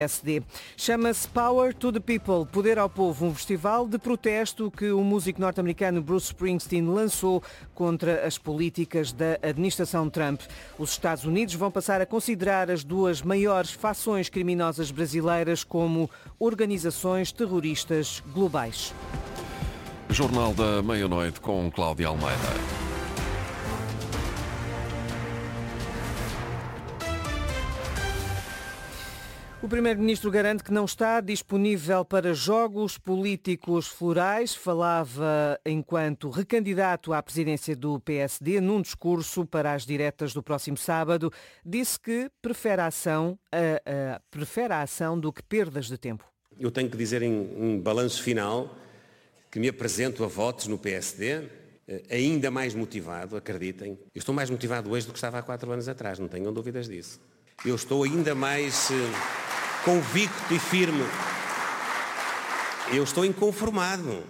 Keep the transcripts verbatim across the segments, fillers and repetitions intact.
P S D. Chama-se Power to the People, Poder ao Povo, um festival de protesto que o músico norte-americano Bruce Springsteen lançou contra as políticas da administração Trump. Os Estados Unidos vão passar a considerar as duas maiores facções criminosas brasileiras como organizações terroristas globais. Jornal da Meia-Noite com Cláudia Almeida. O Primeiro-Ministro garante que não está disponível para jogos políticos florais. Falava enquanto recandidato à presidência do P S D num discurso para as diretas do próximo sábado. Disse que prefere a ação, a, a, prefere a ação do que perdas de tempo. Eu tenho que dizer em um balanço final que me apresento a votos no P S D ainda mais motivado, acreditem. Eu estou mais motivado hoje do que estava há quatro anos atrás, não tenham dúvidas disso. Eu estou ainda mais convicto e firme. Eu estou inconformado,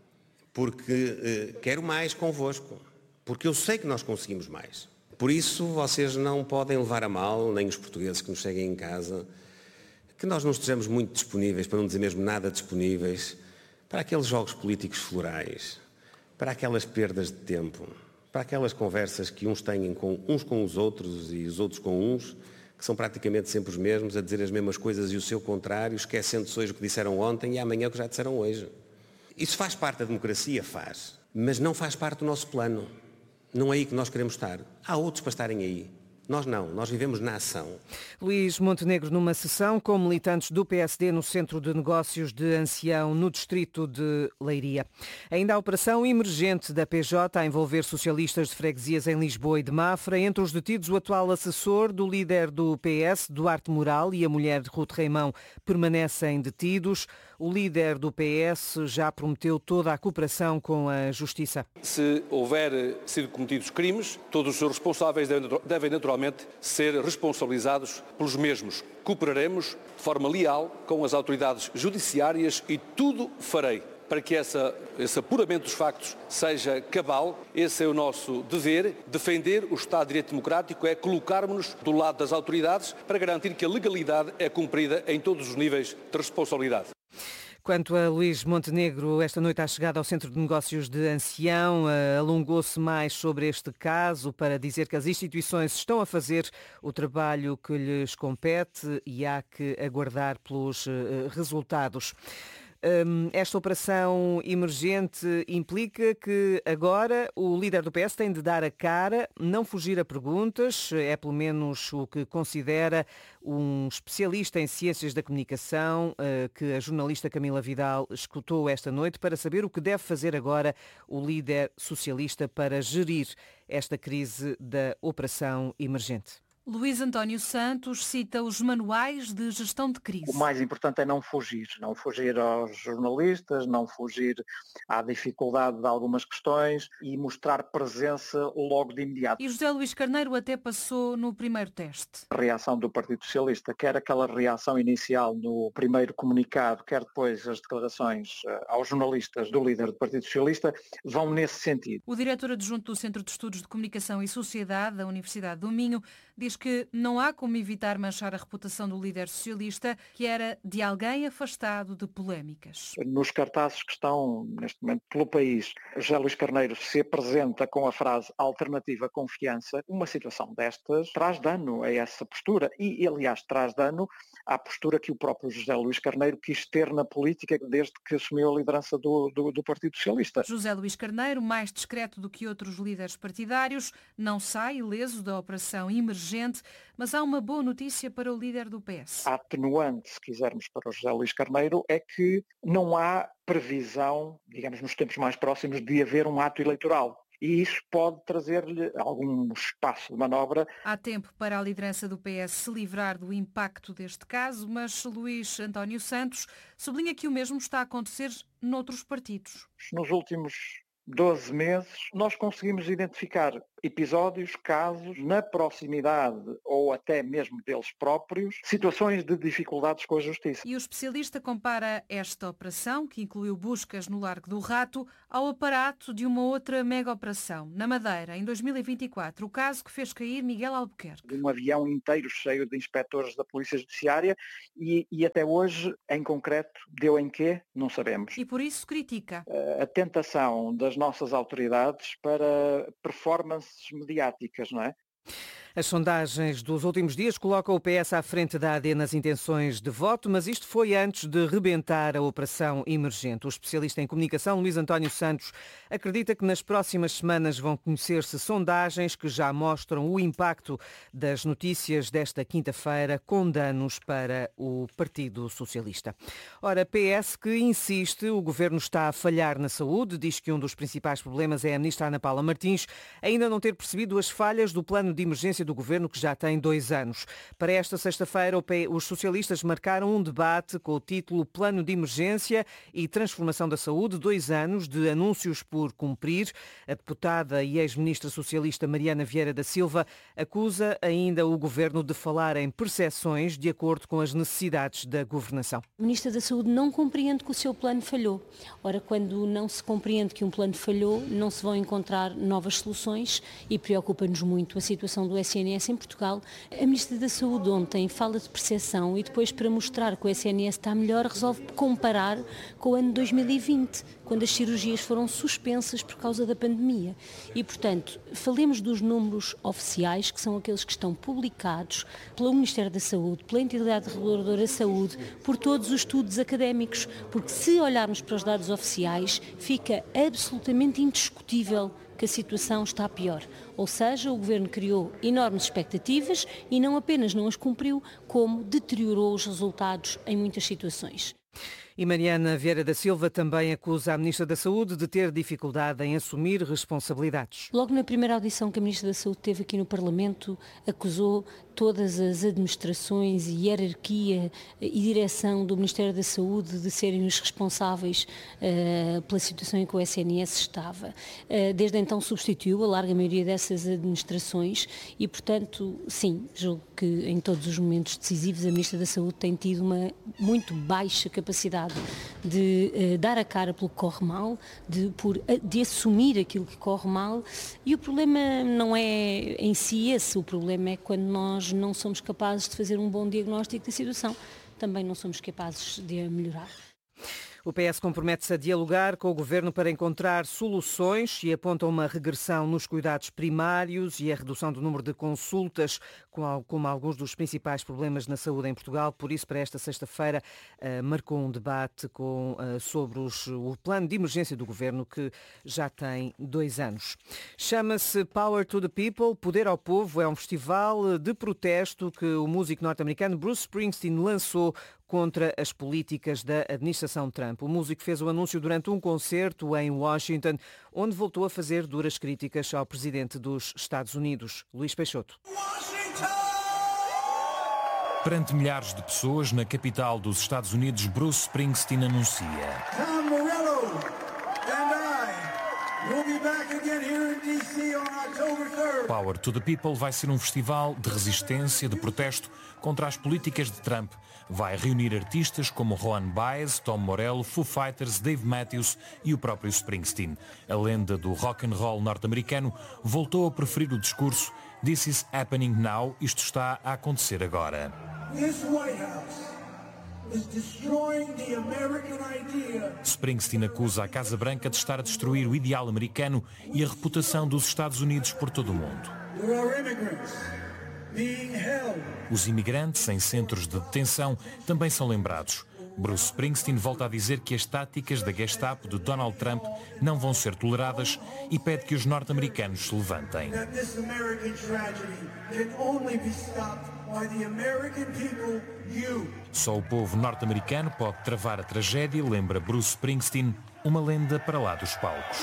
porque uh, quero mais convosco, porque eu sei que nós conseguimos mais. Por isso, vocês não podem levar a mal, nem os portugueses que nos seguem em casa, que nós não estejamos muito disponíveis, para não dizer mesmo nada disponíveis, para aqueles jogos políticos florais, para aquelas perdas de tempo, para aquelas conversas que uns têm com, uns com os outros e os outros com uns, que são praticamente sempre os mesmos, a dizer as mesmas coisas e o seu contrário, esquecendo-se hoje o que disseram ontem e amanhã o que já disseram hoje. Isso faz parte da democracia? Faz. Mas não faz parte do nosso plano. Não é aí que nós queremos estar. Há outros para estarem aí. Nós não, nós vivemos na ação. Luís Montenegro numa sessão com militantes do P S D no Centro de Negócios de Ancião, no distrito de Leiria. Ainda a operação emergente da P J a envolver socialistas de freguesias em Lisboa e de Mafra. Entre os detidos, o atual assessor do líder do P S, Duarte Moral, e a mulher de Ruth Reimão permanecem detidos. O líder do P S já prometeu toda a cooperação com a Justiça. Se houver sido cometidos crimes, todos os seus responsáveis devem naturalmente ser responsabilizados pelos mesmos. Cooperaremos de forma leal com as autoridades judiciárias e tudo farei para que essa, esse apuramento dos factos seja cabal. Esse é o nosso dever. Defender o Estado de Direito Democrático é colocarmos-nos do lado das autoridades para garantir que a legalidade é cumprida em todos os níveis de responsabilidade. Quanto a Luís Montenegro, esta noite à chegada ao Centro de Negócios de Ancião, alongou-se mais sobre este caso para dizer que as instituições estão a fazer o trabalho que lhes compete e há que aguardar pelos resultados. Esta operação emergente implica que agora o líder do P S tem de dar a cara, não fugir a perguntas, é pelo menos o que considera um especialista em ciências da comunicação que a jornalista Camila Vidal escutou esta noite para saber o que deve fazer agora o líder socialista para gerir esta crise da operação emergente. Luís António Santos cita os manuais de gestão de crise. O mais importante é não fugir, não fugir aos jornalistas, não fugir à dificuldade de algumas questões e mostrar presença logo de imediato. E José Luís Carneiro até passou no primeiro teste. A reação do Partido Socialista, quer aquela reação inicial no primeiro comunicado, quer depois as declarações aos jornalistas do líder do Partido Socialista, vão nesse sentido. O diretor adjunto do Centro de Estudos de Comunicação e Sociedade da Universidade do Minho diz que não há como evitar manchar a reputação do líder socialista, que era de alguém afastado de polémicas. Nos cartazes que estão neste momento pelo país, José Luís Carneiro se apresenta com a frase alternativa confiança. Uma situação destas traz dano a essa postura e, aliás, traz dano à postura que o próprio José Luís Carneiro quis ter na política desde que assumiu a liderança do, do, do Partido Socialista. José Luís Carneiro, mais discreto do que outros líderes partidários, não sai ileso da operação emergente, mas há uma boa notícia para o líder do P S. A atenuante, se quisermos, para o José Luís Carneiro é que não há previsão, digamos, nos tempos mais próximos, de haver um ato eleitoral. E isso pode trazer-lhe algum espaço de manobra. Há tempo para a liderança do P S se livrar do impacto deste caso, mas Luís António Santos sublinha que o mesmo está a acontecer noutros partidos. Nos últimos doze meses, nós conseguimos identificar episódios, casos, na proximidade ou até mesmo deles próprios, situações de dificuldades com a justiça. E o especialista compara esta operação, que incluiu buscas no Largo do Rato, ao aparato de uma outra mega-operação, na Madeira, em dois mil e vinte e quatro, o caso que fez cair Miguel Albuquerque. Um avião inteiro cheio de inspectores da Polícia Judiciária e, e até hoje, em concreto, deu em quê? Não sabemos. E por isso critica a tentação das nossas autoridades para performances mediáticas, não é? As sondagens dos últimos dias colocam o P S à frente da A D nas intenções de voto, mas isto foi antes de rebentar a operação emergente. O especialista em comunicação, Luís António Santos, acredita que nas próximas semanas vão conhecer-se sondagens que já mostram o impacto das notícias desta quinta-feira, com danos para o Partido Socialista. Ora, P S que insiste, o governo está a falhar na saúde, diz que um dos principais problemas é a ministra Ana Paula Martins ainda não ter percebido as falhas do plano de emergência do governo, que já tem dois anos. Para esta sexta-feira, os socialistas marcaram um debate com o título Plano de Emergência e Transformação da Saúde, dois anos de anúncios por cumprir. A deputada e ex-ministra socialista Mariana Vieira da Silva acusa ainda o governo de falar em percepções de acordo com as necessidades da governação. A ministra da Saúde não compreende que o seu plano falhou. Ora, quando não se compreende que um plano falhou, não se vão encontrar novas soluções e preocupa-nos muito a situação do S N S em Portugal. A Ministra da Saúde ontem fala de percepção e depois, para mostrar que o S N S está melhor, resolve comparar com o ano de dois mil e vinte, quando as cirurgias foram suspensas por causa da pandemia. E, portanto, falemos dos números oficiais, que são aqueles que estão publicados pelo Ministério da Saúde, pela entidade reguladora da saúde, por todos os estudos académicos, porque se olharmos para os dados oficiais, fica absolutamente indiscutível que a situação está pior. Ou seja, o Governo criou enormes expectativas e não apenas não as cumpriu, como deteriorou os resultados em muitas situações. E Mariana Vieira da Silva também acusa a Ministra da Saúde de ter dificuldade em assumir responsabilidades. Logo na primeira audição que a Ministra da Saúde teve aqui no Parlamento, acusou todas as administrações e hierarquia e direção do Ministério da Saúde de serem os responsáveis uh, pela situação em que o S N S estava. Uh, desde então substituiu a larga maioria dessas administrações e, portanto, sim, julgo que em todos os momentos decisivos a Ministra da Saúde tem tido uma muito baixa capacidade de uh, dar a cara pelo que corre mal, de, por, de assumir aquilo que corre mal, e o problema não é em si esse, o problema é quando nós não somos capazes de fazer um bom diagnóstico da situação, também não somos capazes de a melhorar. O P S compromete-se a dialogar com o Governo para encontrar soluções e aponta uma regressão nos cuidados primários e a redução do número de consultas como alguns dos principais problemas na saúde em Portugal. Por isso, para esta sexta-feira, marcou um debate com, sobre os, o plano de emergência do Governo, que já tem dois anos. Chama-se Power to the People, Poder ao Povo. É um festival de protesto que o músico norte-americano Bruce Springsteen lançou contra as políticas da administração Trump. O músico fez o anúncio durante um concerto em Washington, onde voltou a fazer duras críticas ao presidente dos Estados Unidos, Luís Peixoto. Perante milhares de pessoas na capital dos Estados Unidos, Bruce Springsteen anuncia: Tom Morello and I will be back again here in D C on October third. Power to the People vai ser um festival de resistência, de protesto contra as políticas de Trump. Vai reunir artistas como Joan Baez, Tom Morello, Foo Fighters, Dave Matthews e o próprio Springsteen. A lenda do rock and roll norte-americano voltou a preferir o discurso "This is happening now", isto está a acontecer agora. Springsteen acusa a Casa Branca de estar a destruir o ideal americano e a reputação dos Estados Unidos por todo o mundo. Os imigrantes em centros de detenção também são lembrados. Bruce Springsteen volta a dizer que as táticas da Gestapo de Donald Trump não vão ser toleradas e pede que os norte-americanos se levantem. Só o povo norte-americano pode travar a tragédia, lembra Bruce Springsteen, uma lenda para lá dos palcos.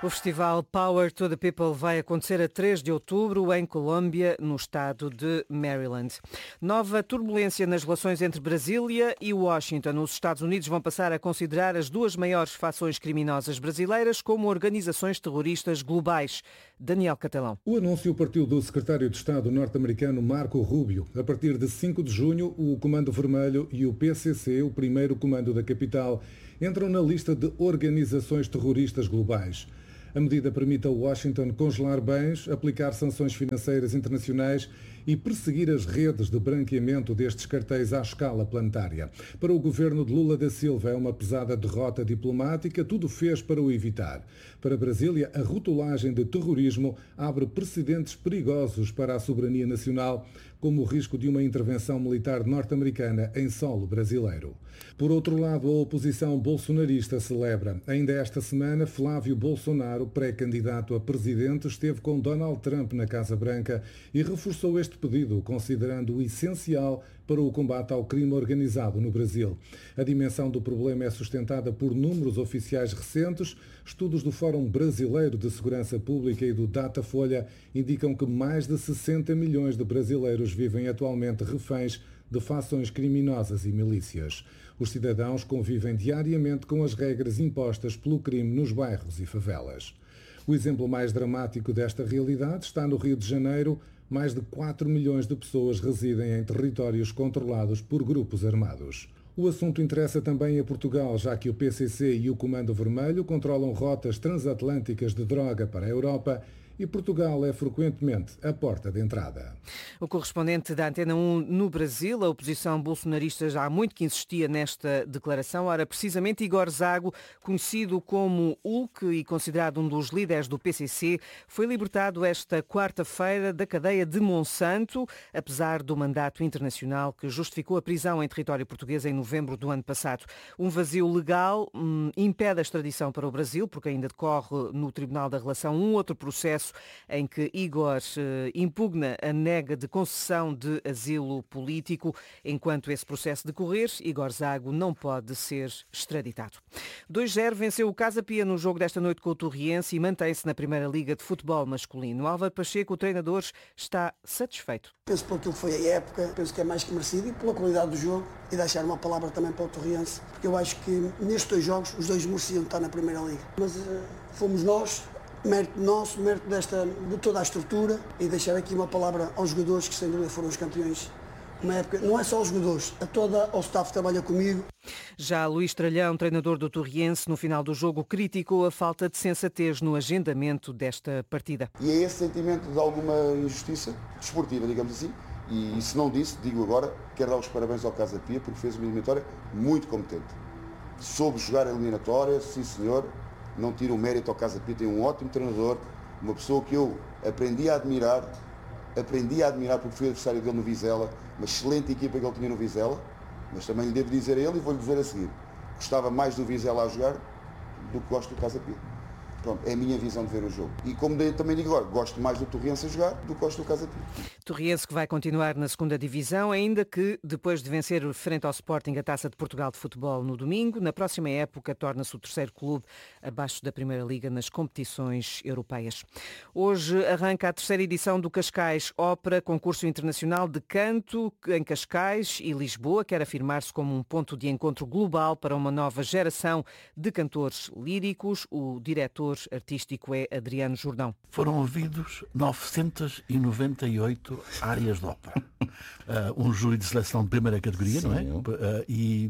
O festival Power to the People vai acontecer a três de outubro em Colômbia, no estado de Maryland. Nova turbulência nas relações entre Brasília e Washington. Os Estados Unidos vão passar a considerar as duas maiores facções criminosas brasileiras como organizações terroristas globais. Daniel Catalão. O anúncio partiu do secretário de Estado norte-americano Marco Rubio. A partir de cinco de junho, o Comando Vermelho e o P C C, o primeiro comando da capital, entram na lista de organizações terroristas globais. A medida permite a Washington congelar bens, aplicar sanções financeiras internacionais e perseguir as redes de branqueamento destes cartéis à escala planetária. Para o governo de Lula da Silva é uma pesada derrota diplomática, tudo fez para o evitar. Para Brasília, a rotulagem de terrorismo abre precedentes perigosos para a soberania nacional, como o risco de uma intervenção militar norte-americana em solo brasileiro. Por outro lado, a oposição bolsonarista celebra. Ainda esta semana, Flávio Bolsonaro, pré-candidato a presidente, esteve com Donald Trump na Casa Branca e reforçou este pedido, considerando-o essencial para o combate ao crime organizado no Brasil. A dimensão do problema é sustentada por números oficiais recentes. Estudos do Fórum Brasileiro de Segurança Pública e do Datafolha indicam que mais de sessenta milhões de brasileiros vivem atualmente reféns de facções criminosas e milícias. Os cidadãos convivem diariamente com as regras impostas pelo crime nos bairros e favelas. O exemplo mais dramático desta realidade está no Rio de Janeiro. Mais de quatro milhões de pessoas residem em territórios controlados por grupos armados. O assunto interessa também a Portugal, já que o P C C e o Comando Vermelho controlam rotas transatlânticas de droga para a Europa e Portugal é frequentemente a porta de entrada. O correspondente da Antena um no Brasil, a oposição bolsonarista já há muito que insistia nesta declaração. Ora, precisamente Igor Zago, conhecido como Hulk e considerado um dos líderes do P C C, foi libertado esta quarta-feira da cadeia de Monsanto, apesar do mandato internacional que justificou a prisão em território português em novembro do ano passado. Um vazio legal hum, impede a extradição para o Brasil, porque ainda decorre no Tribunal da Relação um outro processo em que Igor eh, impugna a nega de concessão de asilo político. Enquanto esse processo decorrer, Igor Zago não pode ser extraditado. dois a zero venceu o Casa Pia no jogo desta noite com o Torriense e mantém-se na Primeira Liga de Futebol Masculino. Álvaro Pacheco, o treinador, está satisfeito. Penso por aquilo que foi a época, penso que é mais que merecido e pela qualidade do jogo e deixar uma palavra também para o Torriense, porque eu acho que nestes dois jogos os dois mereciam estar na Primeira Liga. Mas uh, fomos nós, mérito nosso, mérito desta, de toda a estrutura e deixar aqui uma palavra aos jogadores que sem dúvida foram os campeões. Uma época, não é só aos jogadores, a toda ao staff que trabalha comigo. Já Luís Tralhão, treinador do Torriense, no final do jogo criticou a falta de sensatez no agendamento desta partida. E é esse sentimento de alguma injustiça desportiva, digamos assim, e, e se não disse, digo agora, quero dar os parabéns ao Casa Pia porque fez uma eliminatória muito competente. Soube jogar a eliminatória, sim senhor. Não tiro o mérito ao Casa Pia, tem um ótimo treinador, uma pessoa que eu aprendi a admirar, aprendi a admirar porque fui adversário dele no Vizela, uma excelente equipa que ele tinha no Vizela, mas também lhe devo dizer a ele e vou-lhe dizer a seguir, gostava mais do Vizela a jogar do que gosto do Casa Pia. Pronto, é a minha visão de ver o jogo. E como também digo agora, gosto mais do Torriense a jogar do que gosto do Casa Pia. Torriense que vai continuar na segunda divisão, ainda que depois de vencer frente ao Sporting a Taça de Portugal de Futebol no domingo, na próxima época torna-se o terceiro clube abaixo da Primeira Liga nas competições europeias. Hoje arranca a terceira edição do Cascais Ópera, concurso internacional de canto em Cascais e Lisboa, quer afirmar-se como um ponto de encontro global para uma nova geração de cantores líricos. O diretor artístico é Adriano Jordão. Foram ouvidos novecentas e noventa e oito áreas de ópera. Uh, um júri de seleção de primeira categoria, sim, não é? Uh, e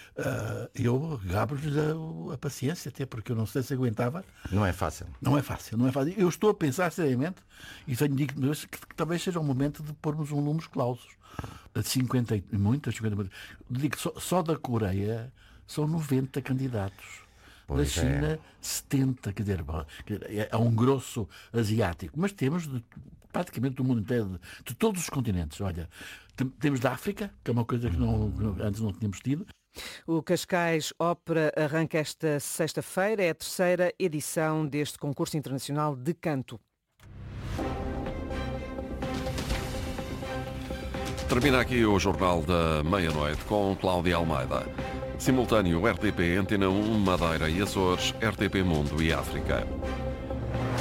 uh, eu gabo-lhes a, a paciência, até porque eu não sei se aguentava. Não é fácil. Não é fácil, não é fácil. Eu estou a pensar seriamente, e tenho dito que, que, que talvez seja o momento de pormos um números clausos. De cinquenta e muitas, cinquenta, digo só, só da Coreia são noventa candidatos. Da China, é. setenta, quer dizer, é um grosso asiático, mas temos de, praticamente do mundo inteiro, de, de todos os continentes. Olha, temos da África, que é uma coisa que, não, que antes não tínhamos tido. O Cascais Ópera arranca esta sexta-feira, é a terceira edição deste concurso internacional de canto. Termina aqui o Jornal da Meia-Noite com Cláudia Almeida. Simultâneo R T P, Antena um, Madeira e Açores, R T P Mundo e África.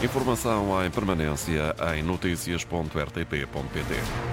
Informação em permanência em notícias ponto r t p ponto p t.